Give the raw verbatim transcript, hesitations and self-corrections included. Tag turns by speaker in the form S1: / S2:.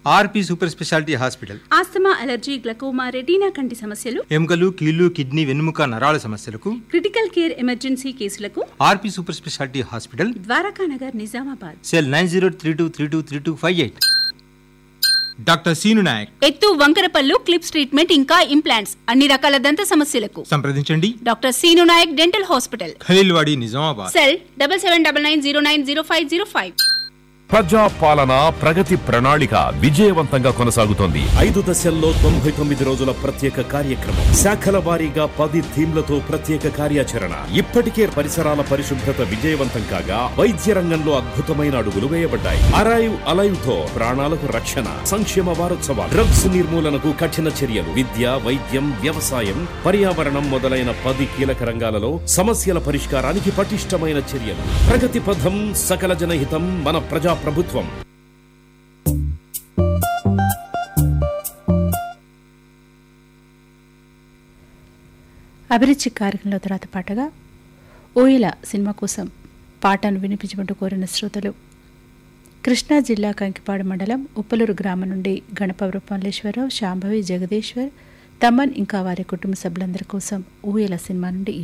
S1: ఆర్పి super speciality hospital.
S2: Asthma, allergy, glaucoma, retina కంటి సమస్యలు,
S1: ఎముకలు, కీళ్లు, కిడ్నీ, వెన్నుముక, నరాల సమస్యలకు,
S2: క్రిటికల్ కేర్ ఎమర్జెన్సీ కేసులకు
S1: ఆర్పి super speciality hospital,
S2: Dwarakanagar, Nizamabad.
S1: Cell nine zero three two three two three two five eight. Doctor scene Naik.
S2: ఎత్తు, వంకరపల్లు, clips treatment ఇంకా implants, అన్ని రకాల దంత సమస్యలకు
S1: సంప్రదించండి
S2: doctor scene Naik dental hospital,
S1: Khaleelwadi, Nizamabad.
S2: Cell double seven double nine zero nine zero five zero five.
S3: ప్రజా పాలన ప్రగతి ప్రణాళిక విజయవంతంగా కొనసాగుతోంది.
S4: ఐదు దశల్లో తొంభై తొమ్మిది రోజుల ప్రత్యేక కార్యక్రమం, శాఖల వారీగా పది థీమ్లతో ప్రత్యేక కార్యాచరణ. ఇప్పటికే పరిసరాల పరిశుభ్రత విజయవంతం కాగా వైద్య రంగంలో అద్భుతమైన అడుగులు వేయబడ్డాయి. అరైవ్ అలైవ్ తో ప్రాణాలకు రక్షణ. సంక్షేమ వారోత్సవాలు, డ్రగ్స్ నిర్మూలనకు కఠిన చర్యలు, విద్య, వైద్యం, వ్యవసాయం, పర్యావరణం మొదలైన పది కీలక రంగాలలో సమస్యల పరిష్కారానికి పటిష్టమైన చర్యలు. ప్రగతి పథం, సకల జనహితం, మన ప్రజా ప్రభుత్వం.
S5: అభిరుచి కార్యక్రమంలో తర్వాత పాటగా ఓయిల సినిమా కోసం పాటను వినిపించమంటూ కోరిన శ్రోతలు కృష్ణా జిల్లా కంకిపాడు మండలం ఉప్పలూరు గ్రామం నుండి గణపవరపు మల్లేశ్వరరావు, శాంభవి, జగదీశ్వర్, తమన్ ఇంకా వారి కుటుంబ సభ్యులందరి కోసం ఊయల సినిమా నుండి ఈ